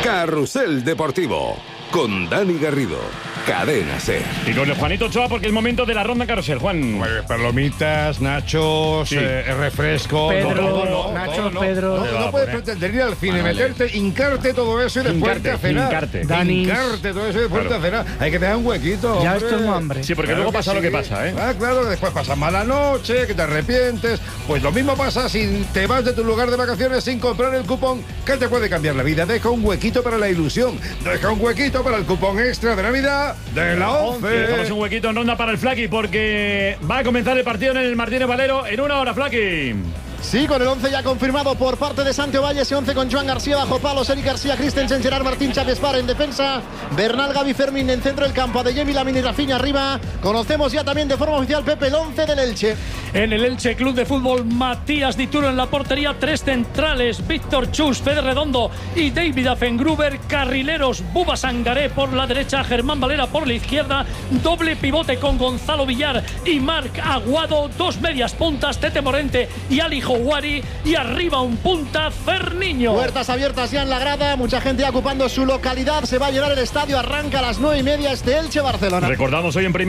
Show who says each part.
Speaker 1: Carrusel Deportivo, con Dani Garrido, Cadena SER.
Speaker 2: Y con el Juanito Ochoa, porque es el momento de la ronda Carrusel, Juan.
Speaker 3: Pues, palomitas, nachos,
Speaker 2: Sí.
Speaker 3: Refresco,
Speaker 4: Pedro, nachos, Pedro.
Speaker 3: No puedes pretender ir al cine, meterte, hincarte todo eso y después a cenar.
Speaker 2: Hincarte.
Speaker 3: Hincarte todo eso y después a cenar. Hay que tener un huequito.
Speaker 4: Ya
Speaker 3: hombre.
Speaker 4: estoy muy hambre.
Speaker 2: Sí, porque
Speaker 3: Claro
Speaker 2: luego
Speaker 3: que
Speaker 2: pasa lo
Speaker 3: sí.
Speaker 2: que pasa, ¿eh?
Speaker 3: Ah, claro, que después pasas mala noche, que te arrepientes. Pues lo mismo pasa si te vas de tu lugar de vacaciones sin comprar el cupón que te puede cambiar la vida. Deja un huequito para la ilusión. Deja un huequito para el cupón extra de Navidad de la ONCE.
Speaker 2: Dejamos un huequito en ronda para el Flaky, porque va a comenzar el partido en el Martínez Valero en 1 hora, Flaky.
Speaker 5: Sí, con el 11 ya confirmado por parte de Santi Ovalle, ese 11 con Joan García bajo palos, Eric García, Christensen, Gerard Martín, Xavi Espar en defensa, Bernal, Gavi, Fermín en centro del campo, Adeyemi, Lamine y Rafinha arriba. Conocemos ya también de forma oficial, Pepe, el 11 del Elche.
Speaker 6: En el Elche Club de Fútbol, Matías Dituro en la portería, 3 centrales, Víctor Chus, Fede Redondo y David Affengruber, carrileros, Buba Sangaré por la derecha, Germán Valera por la izquierda, doble pivote con Gonzalo Villar y Marc Aguado, 2 medias puntas, Tete Morente y Ali Houari, y arriba un punta, Ferniño.
Speaker 5: Puertas abiertas ya en la grada, mucha gente ocupando su localidad, se va a llenar el estadio, arranca a las 9:30 este Elche-Barcelona.
Speaker 2: Recordamos hoy en